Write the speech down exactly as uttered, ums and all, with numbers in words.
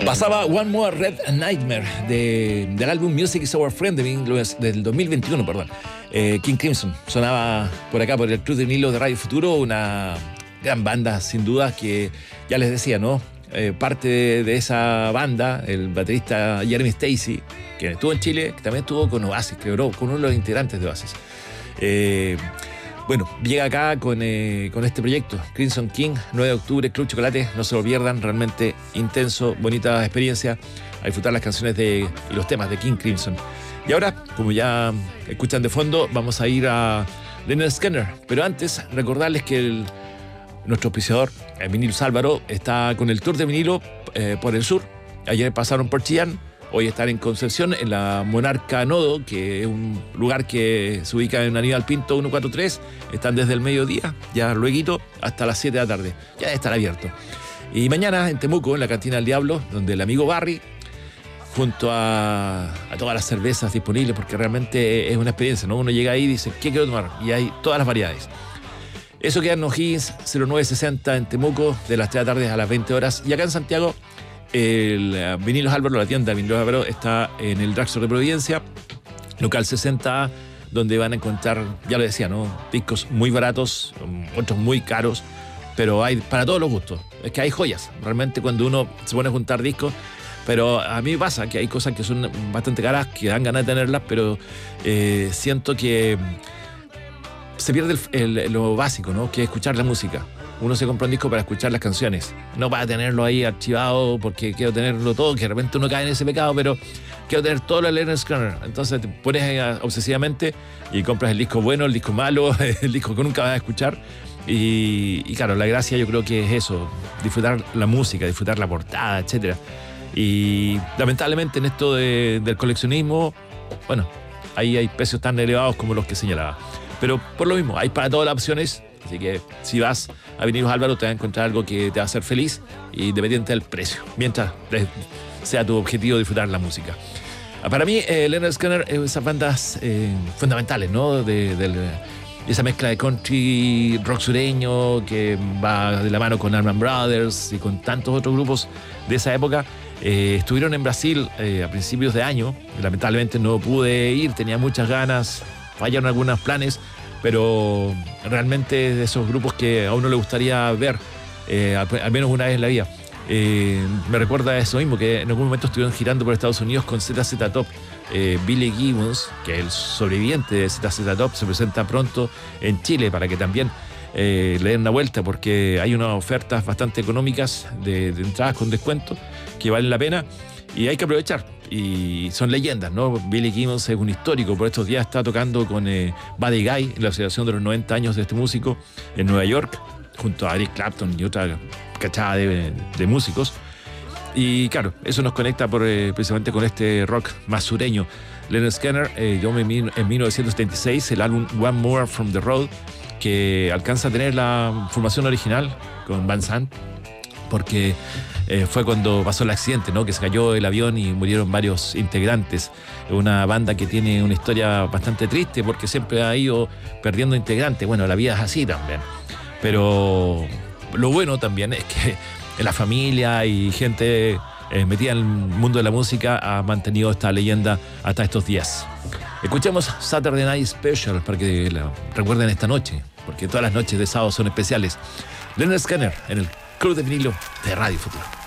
Pasaba One More Red Nightmare de, del álbum Music is Our Friend de, del dos mil veintiuno, perdón. Eh, King Crimson sonaba por acá por el Club de Vinilo de Radio Futuro, una gran banda sin duda que ya les decía, ¿no? Eh, parte de, de esa banda, el baterista Jeremy Stacey, que estuvo en Chile, que también estuvo con Oasis, creo, con uno de los integrantes de Oasis. Eh, Bueno, llega acá con, eh, con este proyecto, Crimson King, nueve de octubre, Club Chocolate, no se lo pierdan, realmente intenso, bonita experiencia, a disfrutar las canciones de, y los temas de King Crimson. Y ahora, como ya escuchan de fondo, vamos a ir a Lynyrd Skynyrd, pero antes recordarles que el, nuestro auspiciador, el Vinilos Álvaro, está con el tour de vinilo eh, por el sur. Ayer pasaron por Chillán. Hoy están en Concepción, en la Monarca Nodo, que es un lugar que se ubica en Aníbal Pinto ciento cuarenta y tres. Están desde el mediodía, ya luego, hasta las siete de la tarde. Ya debe estar abierto. Y mañana en Temuco, en la Cantina del Diablo, donde el amigo Barry, junto a, a todas las cervezas disponibles, porque realmente es una experiencia, ¿no? Uno llega ahí y dice, ¿qué quiero tomar? Y hay todas las variedades. Eso queda en O'Higgins, cero nueve sesenta en Temuco, de las tres de la tarde a las veinte horas. Y acá en Santiago, el uh, Vinilos Álvaro, la tienda Vinilos Álvaro, está en el Drugstore de Providencia, local sesenta A, donde van a encontrar, ya lo decía, ¿no? Discos muy baratos, otros muy caros, pero hay para todos los gustos. Es que hay joyas, realmente cuando uno se pone a juntar discos, pero a mí me pasa que hay cosas que son bastante caras, que dan ganas de tenerlas, pero eh, siento que se pierde el, el, lo básico, ¿no? Que es escuchar la música. Uno se compra un disco para escuchar las canciones, no para tenerlo ahí archivado porque quiero tenerlo todo, que de repente uno cae en ese pecado, pero quiero tener todo lo de Lynyrd Skynyrd. Entonces te pones ahí obsesivamente y compras el disco bueno, el disco malo, el disco que nunca vas a escuchar. Y, y claro, la gracia yo creo que es eso, disfrutar la música, disfrutar la portada, etcétera. Y lamentablemente en esto de, del coleccionismo, bueno, ahí hay precios tan elevados como los que señalaba. Pero por lo mismo, hay para todas las opciones. Así que si vas a Vinilos Álvaro te vas a encontrar algo que te va a hacer feliz, independiente del precio, mientras sea tu objetivo disfrutar la música. Para mí, eh, Lynyrd Skynyrd es esas bandas eh, fundamentales, ¿no? De, de, de esa mezcla de country, rock sureño, que va de la mano con Allman Brothers y con tantos otros grupos de esa época. Eh, estuvieron en Brasil eh, a principios de año. Lamentablemente no pude ir, tenía muchas ganas, fallaron algunos planes, pero realmente de esos grupos que a uno le gustaría ver eh, al, al menos una vez en la vida. Eh, me recuerda eso mismo, que en algún momento estuvieron girando por Estados Unidos con Z Z Top. Eh, Billy Gibbons, que es el sobreviviente de Z Z Top, se presenta pronto en Chile para que también eh, le den una vuelta, porque hay unas ofertas bastante económicas de, de entradas con descuento que valen la pena y hay que aprovechar. Y son leyendas, ¿no? Billy Gibbons es un histórico, por estos días está tocando con eh, Buddy Guy en la celebración de los noventa años de este músico en Nueva York, junto a Eric Clapton y otra cachada de, de músicos. Y claro, eso nos conecta por, eh, precisamente con este rock más sureño. Lynyrd Skynyrd, eh, yo me en mil novecientos setenta y seis, el álbum One More From The Road, que alcanza a tener la formación original con Van Sant, porque eh, fue cuando pasó el accidente, ¿no? Que se cayó el avión y murieron varios integrantes. Una banda que tiene una historia bastante triste porque siempre ha ido perdiendo integrantes. Bueno, la vida es así también. Pero lo bueno también es que la familia y gente eh, metida en el mundo de la música ha mantenido esta leyenda hasta estos días. Escuchemos Saturday Night Special para que la recuerden esta noche, porque todas las noches de sábado son especiales. Lynyrd Skynyrd en el Club de Vinilo de Radio Futuro.